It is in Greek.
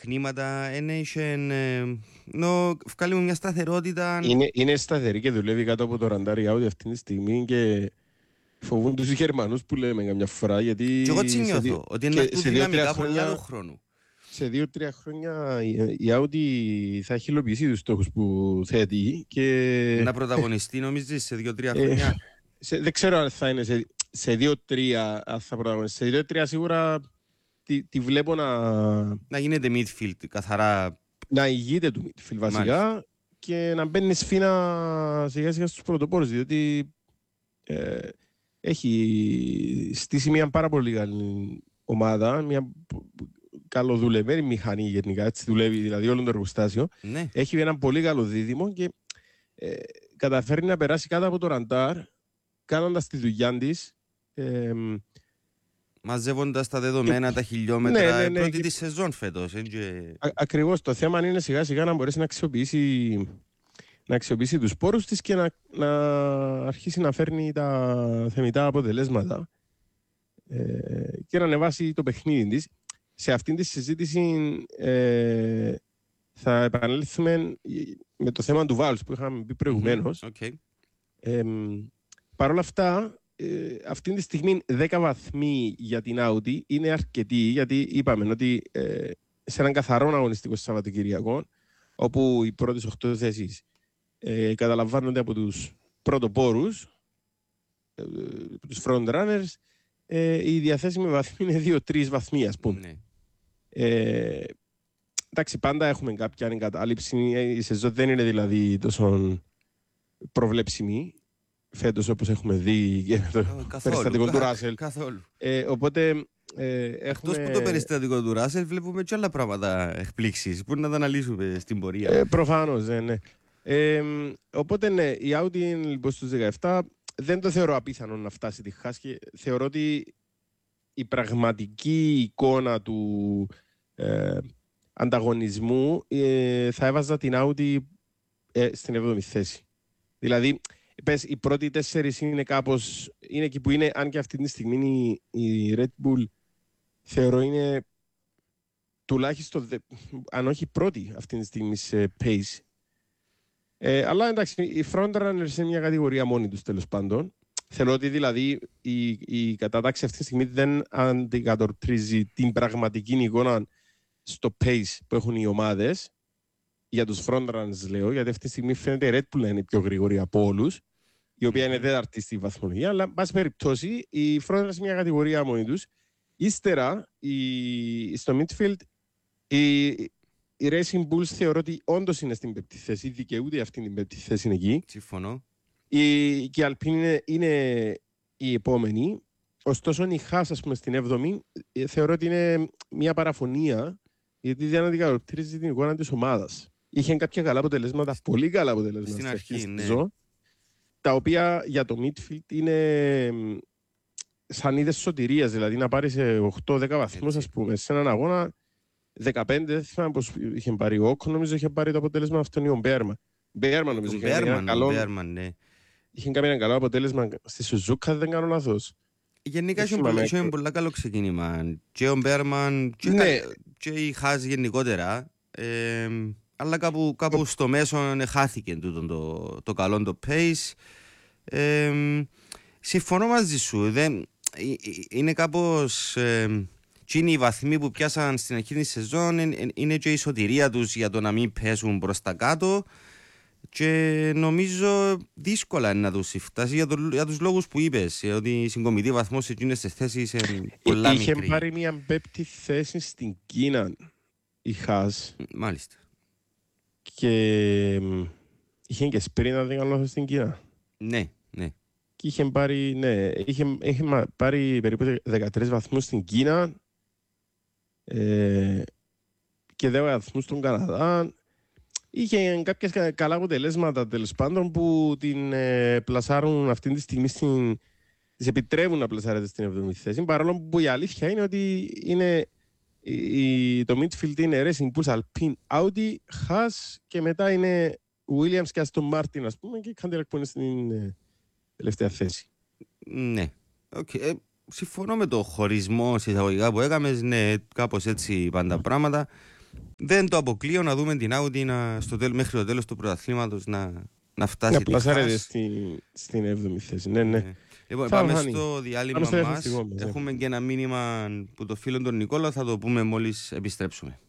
μηχνήματα, βγάλει μια σταθερότητα. Είναι σταθερή και δουλεύει κάτω από το ραντάρι Audi αυτή τη στιγμή και φοβούν τους Γερμανούς που λέμε καμιά φορά. Γιατί και εγώ έτσι νιώθω, ότι είναι αυτού δυναμικά πολλά του χρόνου. Σε 2-3 χρόνια η Audi θα έχει υλοποιήσει τους στόχους που θέτει και... Να πρωταγωνιστεί νομίζεις σε 2-3 χρόνια. Δεν ξέρω αν θα είναι σε 2-3 αν θα πρωταγωνιστεί. Σε 2-3 σίγουρα τη βλέπω να γίνεται midfield καθαρά. Να ηγείται του midfield βασικά. Μάλιστα. Και να μπαίνει σφήνα σιγά σιγά στους πρωτοπόρους, διότι έχει στήσει μια πάρα πολύ καλή ομάδα, μια καλοδουλεμένη μηχανή γενικά, έτσι δουλεύει δηλαδή όλο το εργοστάσιο. Ναι. Έχει ένα πολύ καλό δίδυμο και καταφέρει να περάσει κάτω από το ραντάρ, κάνοντας τη δουλειά της. Μαζεύοντας τα δεδομένα, τα χιλιόμετρα, πρώτη τη σεζόν φέτος. Ακριβώς, το θέμα είναι σιγά σιγά να μπορέσει να αξιοποιήσει τους πόρους της και να αρχίσει να φέρνει τα θεμιτά αποτελέσματα και να ανεβάσει το παιχνίδι της. Σε αυτήν τη συζήτηση θα επανέλθουμε με το θέμα του Βάλς που είχαμε πει προηγουμένως. Okay. Παρ' όλα αυτά, αυτή τη στιγμή 10 βαθμοί για την Audi είναι αρκετοί, γιατί είπαμε ότι σε έναν καθαρό αγωνιστικό Σαββατοκυριακό, όπου οι πρώτες 8 θέσεις καταλαμβάνονται από τους πρωτοπόρους, τους front runners, η διαθέσιμη βαθμή είναι 2-3 βαθμοί, ας πούμε. Ναι. Εντάξει, πάντα έχουμε κάποια εγκατάλειψη. Η σεζόν δεν είναι δηλαδή τόσο προβλέψιμη φέτος όπως έχουμε δει και με το περιστατικό του Ράσελ. Καθόλου. Οπότε εκτός που το περιστατικό του Ράσελ βλέπουμε και άλλα πράγματα εκπλήξεις που να τα αναλύσουμε στην πορεία. Προφανώς, ναι. Οπότε ναι, η Audi είναι λοιπόν στους 17. Δεν το θεωρώ απίθανο να φτάσει τη Haas και θεωρώ ότι η πραγματική εικόνα του ανταγωνισμού θα έβαζα την Audi στην 7η θέση. Δηλαδή, πες, οι πρώτοι 4 είναι κάπως, είναι εκεί που είναι, αν και αυτή τη στιγμή η Red Bull θεωρώ είναι τουλάχιστον, αν όχι πρώτη αυτή τη στιγμή σε pace. Αλλά εντάξει, οι frontrunners είναι μια κατηγορία μόνοι τους τέλος πάντων. Θέλω ότι δηλαδή η κατάταξη αυτή τη στιγμή δεν αντικατοπτρίζει την πραγματική εικόνα στο pace που έχουν οι ομάδες. Για τους frontrunners λέω, γιατί αυτή τη στιγμή φαίνεται η Red Bull να είναι πιο γρήγορη από όλους, η οποία είναι τέταρτη στη βαθμολογία, αλλά εν πάση περιπτώσει οι frontrunners είναι μια κατηγορία μόνοι τους. Ύστερα στο midfield η Racing Bulls θεωρώ ότι όντως είναι στην πέμπτη θέση, δικαιούται αυτή την πέμπτη θέση είναι εκεί. Συμφωνώ. Και η Alpine είναι η επόμενη. Ωστόσο η Haas, ας πούμε, στην 7η θεωρώ ότι είναι μια παραφωνία, γιατί δεν αντικατοπτρίζει την εικόνα της ομάδας. Είχε κάποια καλά αποτελέσματα, πολύ καλά αποτελέσματα στην αρχή, ναι. Τα οποία για το midfield είναι σαν είδες σωτηρίας, δηλαδή να πάρει σε 8-10 βαθμούς, ας πούμε, σε έναν αγώνα 15, δεν θυμάμαι πώς είχε πάρει ο Όκ, νομίζω είχε πάρει το αποτέλεσμα αυτόν ή ο Μπέρμαν. Μπέρμαν νομίζω είχε κάνει ένα καλό αποτέλεσμα στη Σουζούκα, δεν κάνω λάθος. Γενικά είχε πολύ καλό ξεκίνημα και ο Μπέρμαν και η Χάζ γενικότερα, αλλά κάπου στο μέσο χάθηκε το καλό το pace. Συμφωνώ μαζί σου, είναι κάπως... Και είναι οι βαθμοί που πιάσαν στην αρχή της σεζόν, είναι και η σωτηρία τους για το να μην πέσουν προς τα κάτω και νομίζω δύσκολα είναι να τους φτάσει για τους λόγους που είπες, ότι η συγκομιδή βαθμός σε εκείνες τις θέσεις είναι πολλά μικρή. Είχε πάρει μια πέμπτη θέση στην Κίνα η Haas. Μάλιστα. Και είχε και σπρίνα, δεν κάνω λάθος, στην Κίνα. Ναι. Και είχε πάρει περίπου 13 βαθμούς στην Κίνα και 10 βαθμούς στον Καναδά. Είχε κάποιες καλά αποτελέσματα τέλος πάντων που την πλασάρουν αυτή τη στιγμή, τις επιτρέπουν να πλασάρεται στην 7η θέση. Παρόλο που η αλήθεια είναι ότι το midfield είναι Racing Bulls, Alpine, Audi, Haas και μετά είναι Williams και Aston Martin, ας πούμε, και Cadillac που είναι στην τελευταία θέση. Ναι. Okay. Συμφωνώ με το χωρισμό εισαγωγικά που έκαμε. Ναι, κάπως έτσι πάνε τα πράγματα. Δεν το αποκλείω να δούμε την Audi μέχρι το τέλος του πρωταθλήματος να φτάσει. Να πλασάρεται στην 7η θέση. Ναι. Λοιπόν, πάμε στο διάλειμμα μας. Έχουμε και ένα μήνυμα που το φίλο τον Νικόλα, θα το πούμε μόλις επιστρέψουμε.